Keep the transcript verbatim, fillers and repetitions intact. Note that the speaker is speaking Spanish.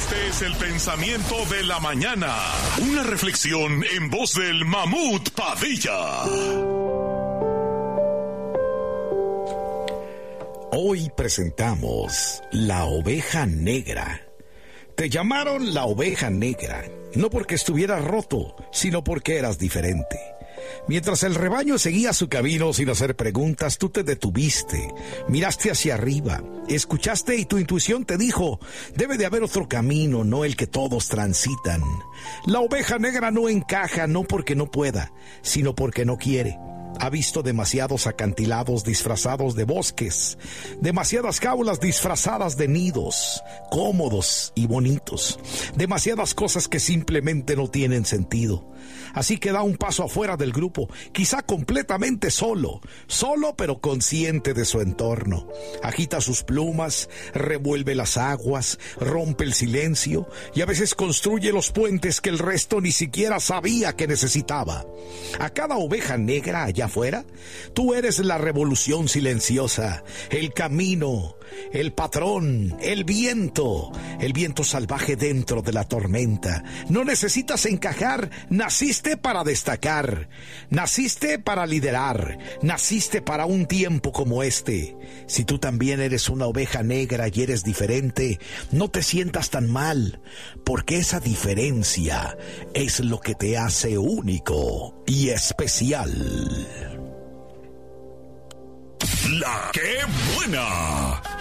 Este es el pensamiento de la mañana. Una reflexión en voz del Mamut Padilla. Hoy presentamos La Oveja Negra. Te llamaron la Oveja Negra, no porque estuvieras roto, sino porque eras diferente. Mientras el rebaño seguía su camino sin hacer preguntas, tú te detuviste, miraste hacia arriba, escuchaste y tu intuición te dijo, debe de haber otro camino, no el que todos transitan. La oveja negra no encaja, no porque no pueda, sino porque no quiere. Ha visto demasiados acantilados disfrazados de bosques, demasiadas jaulas disfrazadas de nidos, cómodos y bonitos, demasiadas cosas que simplemente no tienen sentido. Así que da un paso afuera del grupo, quizá completamente solo, solo pero consciente de su entorno. Agita sus plumas, revuelve las aguas, rompe el silencio y a veces construye los puentes que el resto ni siquiera sabía que necesitaba. A cada oveja negra allá afuera, tú eres la revolución silenciosa, el camino, el patrón, el viento, el viento salvaje dentro de la tormenta. No necesitas encajar, naciste para destacar, naciste para liderar, naciste para un tiempo como este. Si tú también eres una oveja negra y eres diferente, no te sientas tan mal, porque esa diferencia es lo que te hace único y especial. La ¡Qué buena!